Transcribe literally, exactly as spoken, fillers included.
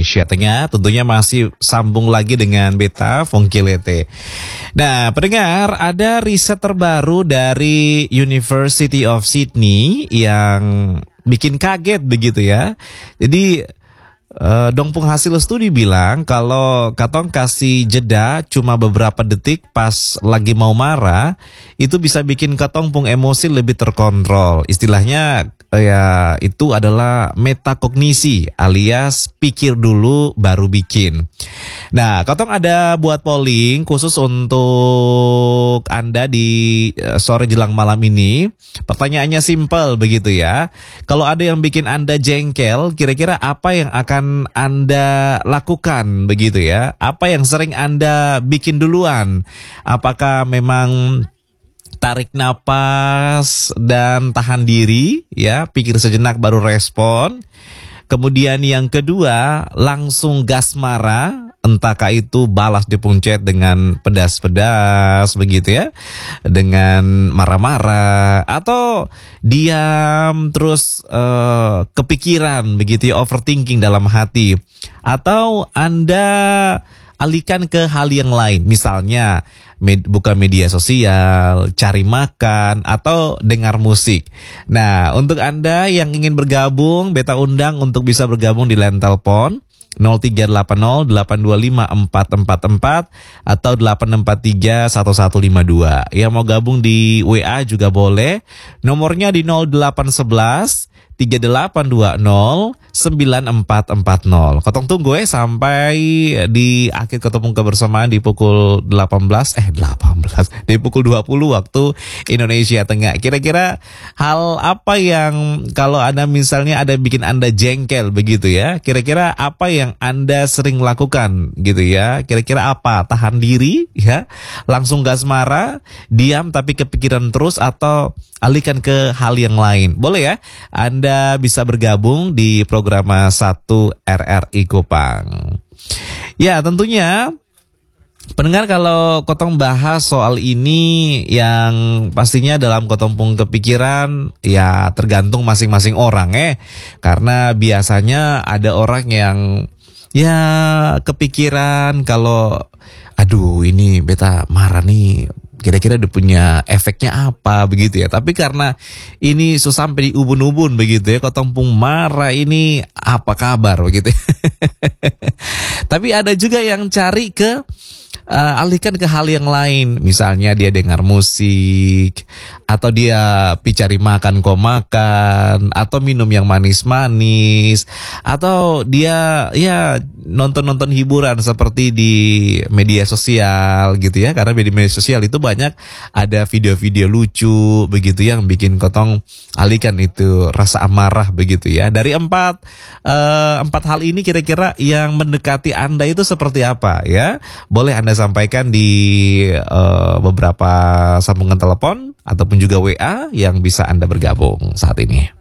Indonesia Tengah. Tentunya masih sambung lagi dengan Beta Fongkilete. Nah, pendengar, ada riset terbaru dari University of Sydney yang bikin kaget begitu ya. Jadi Uh, Dongpung hasil studi bilang kalau katong kasih jeda cuma beberapa detik pas lagi mau marah, itu bisa bikin katong pung emosi lebih terkontrol. Istilahnya ya itu adalah metakognisi alias pikir dulu baru bikin. Nah, katong ada buat polling khusus untuk Anda di uh, sore jelang malam ini. Pertanyaannya simpel begitu ya. Kalau ada yang bikin Anda jengkel, kira-kira apa yang akan Anda lakukan begitu ya? Apa yang sering Anda bikin duluan? Apakah memang tarik napas dan tahan diri ya, pikir sejenak baru respon? Kemudian yang kedua, langsung gas marah, entahkah itu balas di puncet dengan pedas-pedas begitu ya, dengan marah-marah, atau diam terus uh, kepikiran begitu ya, overthinking dalam hati, atau Anda alihkan ke hal yang lain, misalnya med, buka media sosial, cari makan, atau dengar musik. Nah, untuk Anda yang ingin bergabung, Beta undang untuk bisa bergabung di line telepon nol tiga delapan nol delapan dua lima empat empat empat atau delapan empat tiga satu satu lima dua. Yang mau gabung di W A juga boleh. Nomornya di nol delapan satu satu tiga delapan dua nol sembilan empat empat nol. Kotong tunggu ya sampai di akhir ketemu kebersamaan di pukul delapan belas eh delapan belas di pukul dua puluh waktu Indonesia Tengah. Kira-kira hal apa yang kalau Anda misalnya ada bikin Anda jengkel begitu ya? Kira-kira apa yang Anda sering lakukan gitu ya? Kira-kira apa? Tahan diri ya? Langsung gas marah, diam tapi kepikiran terus, atau alihkan ke hal yang lain? Boleh ya? Anda bisa bergabung di program satu R R I Kupang. Ya, tentunya pendengar, kalau kotong bahas soal ini yang pastinya dalam kotong pung kepikiran ya tergantung masing-masing orang eh. Karena biasanya ada orang yang ya kepikiran kalau aduh ini beta marah nih, kira-kira udah punya efeknya apa begitu ya. Tapi karena ini susah sampai di ubun-ubun begitu ya, kotong pung marah ini apa kabar begitu ya. Tapi ada juga yang cari ke uh, alihkan ke hal yang lain. Misalnya dia dengar musik, atau dia pi cari makan kok makan, atau minum yang manis-manis, atau dia ya nonton-nonton hiburan seperti di media sosial gitu ya. Karena di media sosial itu banyak ada video-video lucu begitu yang bikin kotong alihkan itu rasa amarah begitu ya. Dari empat uh, empat hal ini kira-kira yang mendekati Anda itu seperti apa ya? Boleh Anda sampaikan di uh, beberapa sambungan telepon ataupun juga W A yang bisa Anda bergabung saat ini.